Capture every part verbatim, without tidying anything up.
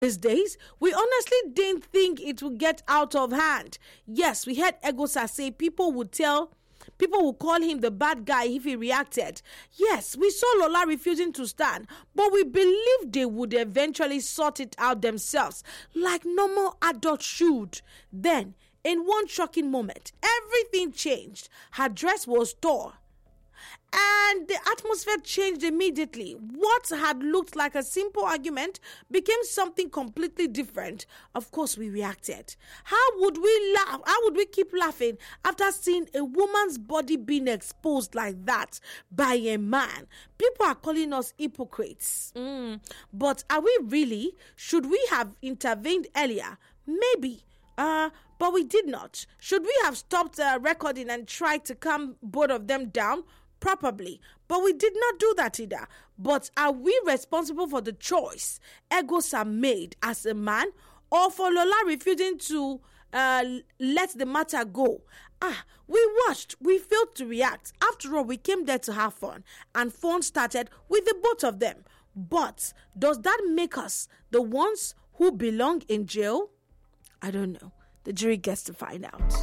these days, we honestly didn't think it would get out of hand. Yes, we heard Egosa say people would tell, people would call him the bad guy if he reacted. Yes, we saw Lola refusing to stand, but we believed they would eventually sort it out themselves, like normal adults should. Then, in one shocking moment, everything changed. Her dress was torn, and the atmosphere changed immediately. What had looked like a simple argument became something completely different. Of course, we reacted. How would we laugh? How would we keep laughing after seeing a woman's body being exposed like that by a man? People are calling us hypocrites. Mm. But are we really? Should we have intervened earlier? Maybe. Uh, but we did not. Should we have stopped uh, recording and tried to calm both of them down? Probably, but we did not do that either. But are we responsible for the choice Egosa made as a man, or for Lola refusing to uh, let the matter go? Ah, we watched, we failed to react. After all, we came there to have fun, and fun started with the both of them. But does that make us the ones who belong in jail? I don't know. The jury gets to find out.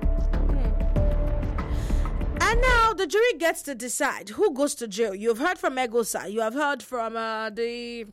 And now the jury gets to decide who goes to jail. You've heard from Egosa. You have heard from uh, the,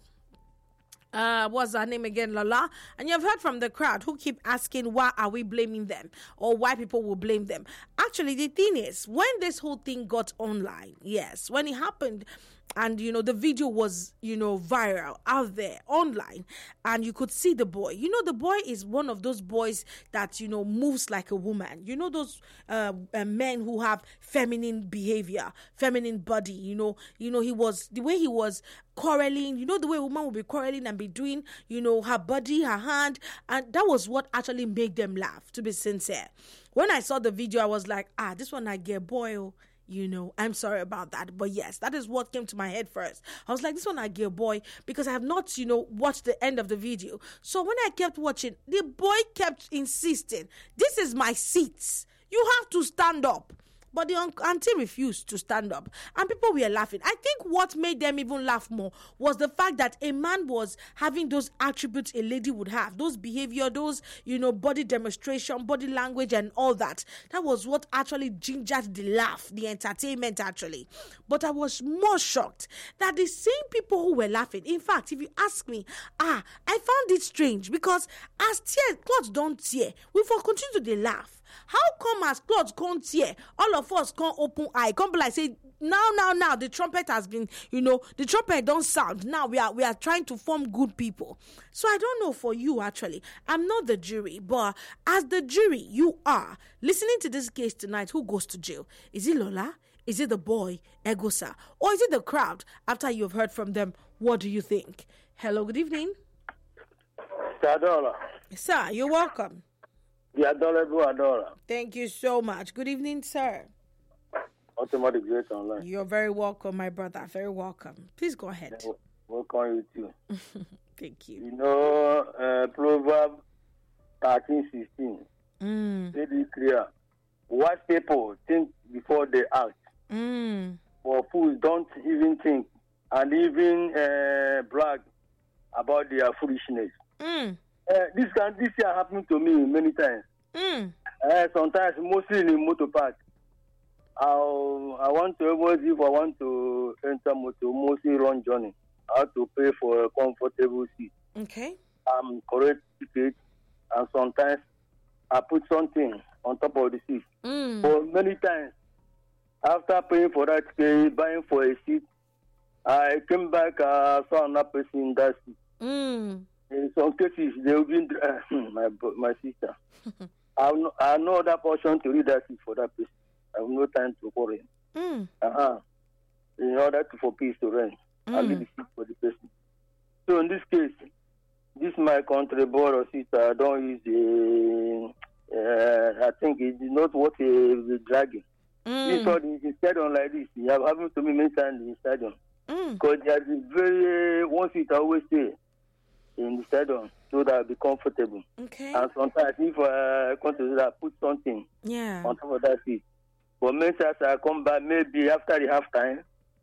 uh, what's her name again, Lola? And you've heard from the crowd who keep asking why are we blaming them or why people will blame them. Actually, the thing is, when this whole thing got online, yes, when it happened, and, you know, the video was, you know, viral out there online, and you could see the boy. You know, the boy is one of those boys that, you know, moves like a woman. You know, those uh, uh, men who have feminine behavior, feminine body, you know. You know, he was, the way he was quarreling, you know, the way a woman would be quarreling and be doing, you know, her body, her hand. And that was what actually made them laugh, to be sincere. When I saw the video, I was like, ah, this one I get boy, oh. You know, I'm sorry about that. But yes, that is what came to my head first. I was like, this one I get boy, because I have not, you know, watched the end of the video. So when I kept watching, the boy kept insisting, this is my seat. You have to stand up. But the auntie refused to stand up. And people were laughing. I think what made them even laugh more was the fact that a man was having those attributes a lady would have. Those behavior, those, you know, body demonstration, body language and all that. That was what actually gingered the laugh, the entertainment actually. But I was more shocked that the same people who were laughing, in fact, if you ask me, ah, I found it strange because as tear, clothes don't tear, we for continue to laugh. How come as clothes can't tear, all of us can't open eye, can't be like say, now, now, now, the trumpet has been, you know, the trumpet don't sound. Now we are we are trying to form good people. So I don't know for you actually. I'm not the jury, but as the jury, you are listening to this case tonight. Who goes to jail? Is it Lola? Is it the boy, Egosa? Or is it the crowd? After you've heard from them, what do you think? Hello, good evening. Adora. Sir, you're welcome. The adorable Adora. Thank you so much. Good evening, sir. Automatic Great Online. You're very welcome, my brother. Very welcome. Please go ahead. Yeah, welcome you too. Thank you. You know, uh, Proverbs thirteen sixteen. Mm. Very clear. Wise people think before they act. Mm. For fools don't even think and even uh, brag about their foolishness. Mm. Uh, this can this year happened to me many times. Mm. Uh, sometimes, mostly in motor park. I'll, I want to always, if I want to enter motor, mostly run journey. I have to pay for a comfortable seat. Okay. Um, correct ticket, and sometimes I put something on top of the seat. Mm. But many times, after paying for that ticket, buying for a seat, I came back, uh, saw another person in that seat. Mm. In some cases, they will be uh, my my sister. I have no, I have no other portion to read that seat for that person. I have no time to worry. Mm. Uh-huh. In order to, for peace to reign, Mm. I leave the seat for the person. So in this case, this my country boy or sister, I don't use the, uh, I think it is not what the dragging. Mm. This one is stadium like this. You have happened to me many times in the stadium. Mm. Because there is very, one seat I always stay in the stadium so that I'll be comfortable. Okay. And sometimes if I come to that, I put something Yeah. on top of that seat. But many times I come back, maybe after the half time,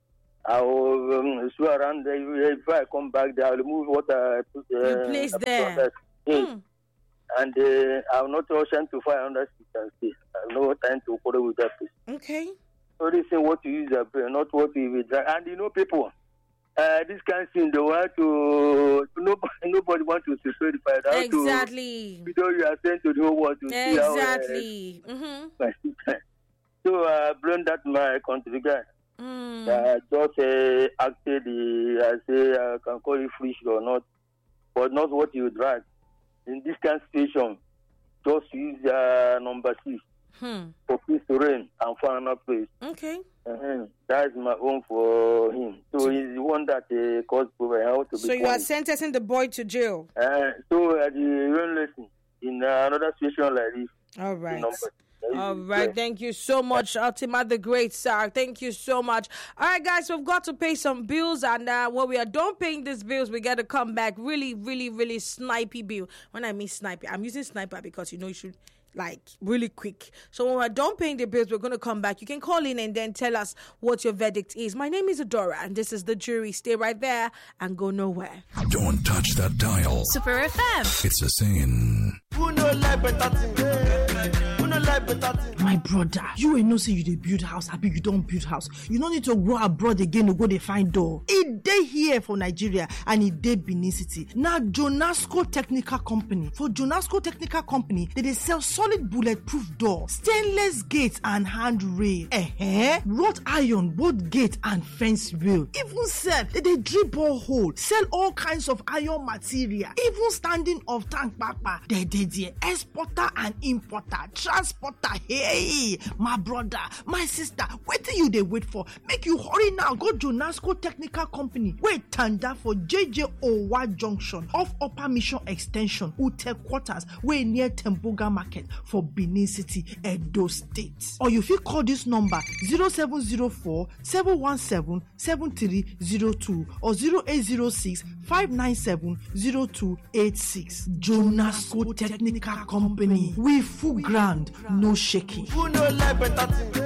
I will um, swim around there. Before I come back, there, I will remove what I put uh, You place there. in. Mm. And uh, I will not ocean to five hundred feet and stay. I have no time to quarrel with that place. Okay. So this is what you use your brain, not what you will drag. And you know, people, uh, this kind of thing, they want to, nobody, nobody want to secure the fire. Exactly. Because you are sent to the whole world to exactly. see how. Uh, mm-hmm. So I uh, blame that my country guy. Mm. Uh, just uh, acted, the, I say, I can call it foolish or not, but not what you drag. In this kind of situation, just use uh, number six hmm. for peace to reign and find another place. Okay. Uh-huh. That is my own for him. So he's the one that uh, caused problem. How to so be you punished. are sentencing the boy to jail? Uh, so at the real lesson, in uh, another situation like this, all right. number, All right, thank you so much, Ultima the Great, sir. Thank you so much. All right, guys, we've got to pay some bills, and uh, when we are done paying these bills, we got to come back. Really, really, really snipey bill. When I mean sniper, I'm using sniper because, you know, you should, like, really quick. So when we're done paying the bills, we're going to come back. You can call in and then tell us what your verdict is. My name is Adora, and this is The Jury. Stay right there and go nowhere. Don't touch that dial. Super F M. It's a saying. Who no like better thing? Who no like better thing? My brother, you ain't no say you dey build house, happy you don't build house. You don't need to go abroad again to go dey find door. It dey here for Nigeria and it dey Benin City. Now Jonasco Technical Company. For Jonasco Technical Company, they dey sell solid bulletproof door, stainless gates and handrail, eh, wrought iron, both gate and fence rail. Even sell, they dey drill borehole, sell all kinds of iron material, even standing of tank papa. They dey there, exporter and importer, transporter. Hey, my brother, my sister, what do you they wait for? Make you hurry now. Go Jonasco Technical Company. Wait, tanda for J J Owa Junction off Upper Mission Extension, Ute Quarters, way near Temboga Market for Benin City, Edo State. Or you fit call this number zero seven zero four, seven one seven, seven three zero two or zero eight zero six, five nine seven, zero two eight six. Jonasco Technical Company. We full ground, no shaking. Who no like better thing?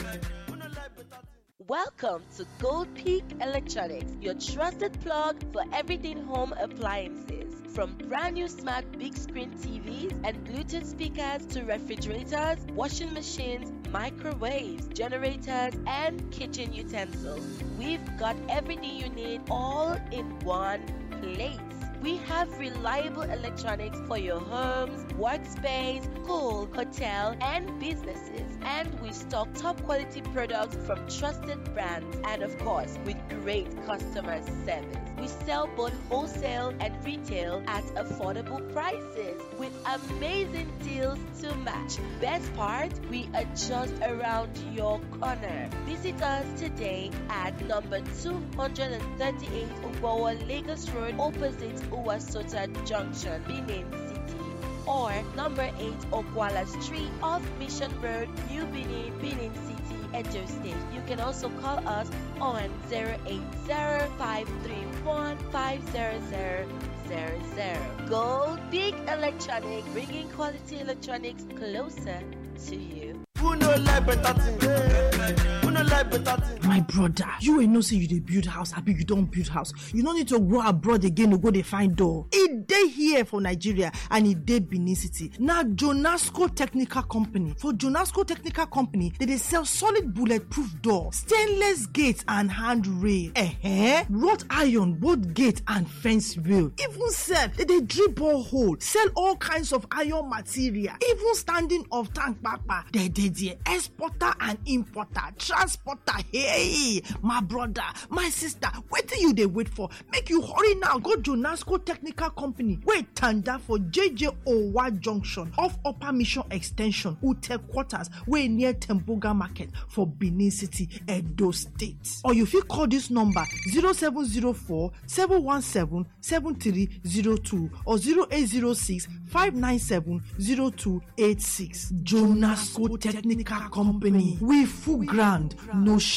Welcome to Gold Peak Electronics, your trusted plug for everything home appliances. From brand new smart big screen T Vs and Bluetooth speakers to refrigerators, washing machines, microwaves, generators, and kitchen utensils. We've got everything you need all in one place. We have reliable electronics for your homes, workspace, school, hotel, and businesses. And we stock top quality products from trusted brands and, of course, with great customer service. We sell both wholesale and retail at affordable prices with amazing deals to match. Best part, we are just around your corner. Visit us today at number two hundred thirty-eight Ubawa Lagos Road, opposite Uwasota Junction, Benin City, or number eight Okwala Street off Mission Road, New Benin, Benin City, Edo State. You can also call us on zero eight zero, five three one, five zero zero zero zero. Gold Big Electronic, bringing quality electronics closer to you. Who no like better thing? Who no like better thing? My brother, you ain't no say you dey build house, happy you don't build house. You don't need to go abroad again to go dey find door. It dey here for Nigeria and it dey Benin City. Now Jonasco Technical Company. For Jonasco Technical Company, they dey sell solid bulletproof door, stainless gates and handrail, eh, wrought iron, both gate and fence rail. Even sell, they dey drill borehole, sell all kinds of iron material, even standing of tank papa. They dey there, exporter and importer, transporter. Hey, my brother, my sister, what do you they wait for? Make you hurry now. Go Jonasco Technical Company. Wait, tanda for J J Owa Junction off Upper Mission Extension, Ute Quarters, way near Temboga Market for Benin City, Edo State. Or you fit call this number zero seven zero four, seven one seven, seven three zero two or zero eight zero six, five nine seven, zero two eight six. Jonasco Technical Company. We full ground, no shit.